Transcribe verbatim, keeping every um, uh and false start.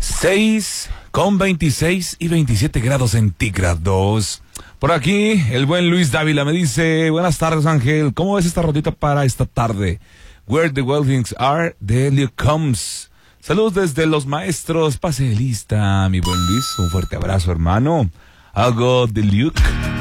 seis con veintiséis y veintisiete grados centígrados. Por aquí, el buen Luis Dávila me dice, buenas tardes, Ángel. ¿Cómo ves esta rotita para esta tarde? Where the Wild Things Are, de Luke Combs. Saludos desde Los Maestros. Pase lista, mi buen Luis. Un fuerte abrazo, hermano. Algo de Luke.